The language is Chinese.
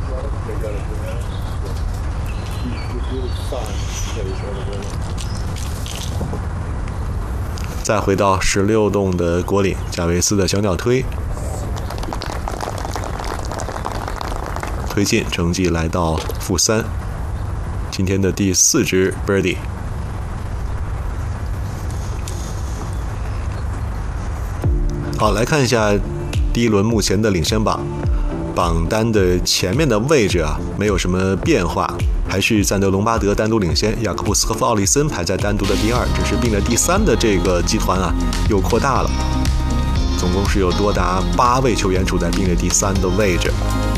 再回到16洞的果岭，贾维斯的小鸟推进，成绩来到-3，今天的第4支 birdie。好，来看一下第一轮目前的领先榜单的前面的位置啊，没有什么变化，还是赞德隆巴德单独领先，雅克布斯和弗奥利森排在单独的第2，只是并列第3的这个集团啊又扩大了，总共是有多达8位球员处在并列第3的位置。